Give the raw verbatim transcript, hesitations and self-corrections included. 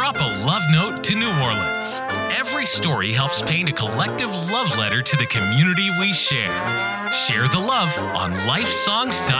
drop a love note to New Orleans. Every story helps paint a collective love letter to the community we share. Share the love on lifesongs dot